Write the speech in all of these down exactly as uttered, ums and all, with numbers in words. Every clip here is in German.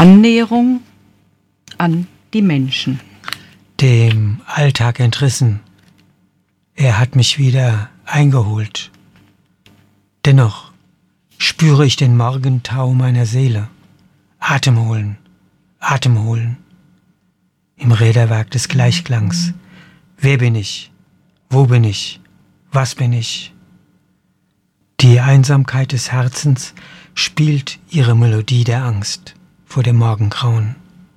Annäherung an die Menschen. Dem Alltag entrissen. Er hat mich wieder eingeholt. Dennoch spüre ich den Morgentau meiner Seele. Atem holen, Atem holen. Im Räderwerk des Gleichklangs. Wer bin ich? Wo bin ich? Was bin ich? Die Einsamkeit des Herzens spielt ihre Melodie der Angst vor dem Morgengrauen.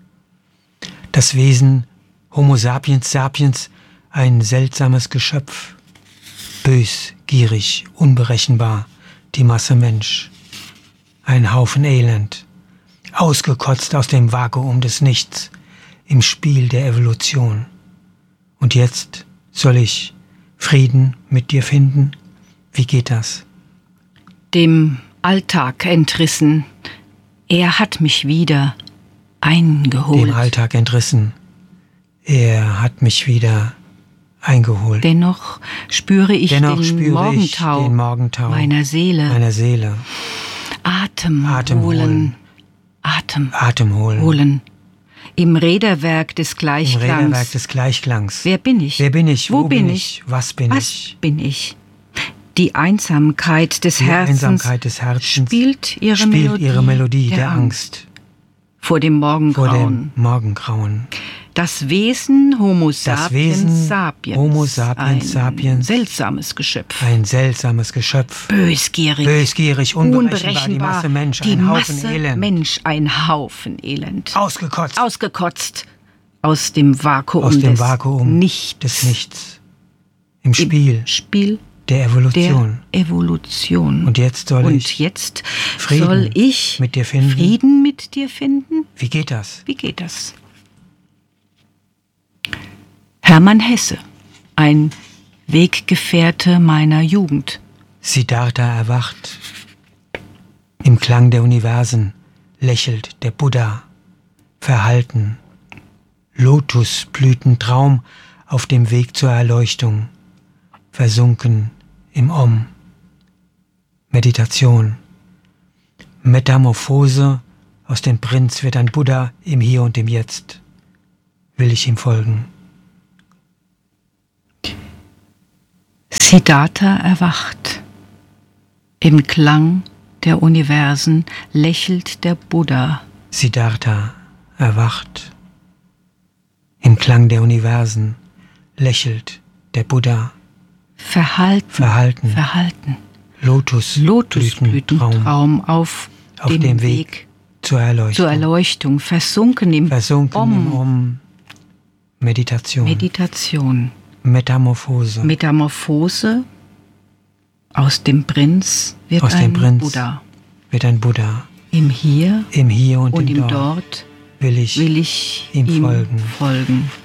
Das Wesen Homo sapiens sapiens, ein seltsames Geschöpf, bös, gierig, unberechenbar, die Masse Mensch, ein Haufen Elend, ausgekotzt aus dem Vakuum des Nichts, im Spiel der Evolution. Und jetzt soll ich Frieden mit dir finden? Wie geht das? Dem Alltag entrissen, er hat mich wieder eingeholt. Dem Alltag entrissen, er hat mich wieder eingeholt. Dennoch spüre ich, Dennoch den, spüre Morgentau ich den Morgentau meiner Seele. Meiner Seele. Atem, Atem holen. holen. Atem, Atem holen. holen. Im Räderwerk des Gleichklangs. Im Räderwerk des Gleichklangs. Wer bin ich? Wer bin ich? Wo, Wo bin ich? Was bin Was ich? bin ich? Die Einsamkeit des Die Herzens, Einsamkeit des Herzens spielt ihre spielt Melodie, ihre Melodie der, der Angst vor dem vor Morgengrauen. dem Morgengrauen. Das Wesen Homo sapiens Wesen sapiens, Homo sapiens ein sapiens, seltsames Geschöpf, Ein seltsames Geschöpf, bösgierig, bösgierig, unberechenbar, die unberechenbar, Masse Mensch, die ein Haufen Masse Elend, Mensch, ein Haufen Elend, ausgekotzt ausgekotzt aus dem Vakuum, aus dem des, Vakuum Nichts. des Nichts, im Spiel Im Spiel der der Evolution. Evolution. Und jetzt soll Und ich jetzt Frieden soll ich mit dir finden? Frieden mit dir finden? Wie geht das? Wie geht das? Hermann Hesse, ein Weggefährte meiner Jugend. Siddhartha erwacht. Im Klang der Universen lächelt der Buddha, verhalten. Lotusblütentraum auf dem Weg zur Erleuchtung, versunken im Om. Meditation. Metamorphose, aus dem Prinz wird ein Buddha im Hier und im Jetzt. Will ich ihm folgen? Siddhartha erwacht. Im Klang der Universen lächelt der Buddha. Siddhartha erwacht. Im Klang der Universen lächelt der Buddha. Verhalten, Verhalten. verhalten. Lotusblütentraum Lotusblütentraum auf, auf dem, dem Weg, Weg zur Erleuchtung. zur Erleuchtung, versunken im Versunken Om. im Om. Meditation. Meditation. Metamorphose. Metamorphose. Aus dem Prinz wird Aus ein dem Prinz Buddha. wird ein Buddha. Im Hier Im Hier und, und im im Dort Dort will ich will ich ihm ihm folgen. folgen.